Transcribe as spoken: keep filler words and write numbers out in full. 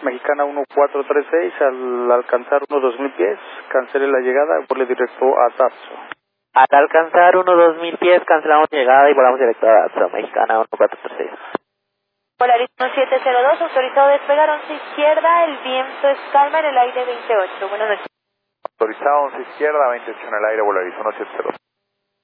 Mexicana uno cuatro tres seis, al alcanzar unos dos mil pies, cancele la llegada, vuele directo a Tapso. Al alcanzar unos dos mil pies, cancelamos llegada y volamos directo a Tapso, Mexicana uno cuatro tres seis. Polaris uno siete cero dos, autorizado a despegar once izquierda, el viento es calma en el aire veintiocho. Buenas noches. Autorizado once izquierda, veintiocho en el aire, Polaris uno siete cero dos.